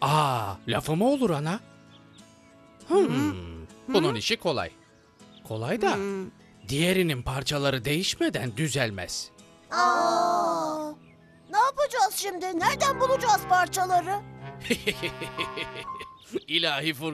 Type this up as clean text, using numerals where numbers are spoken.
Lafı mı olur ana? Bunun işi kolay. Kolay da diğerinin parçaları değişmeden düzelmez. Ne yapacağız şimdi? Nereden bulacağız parçaları? İlahi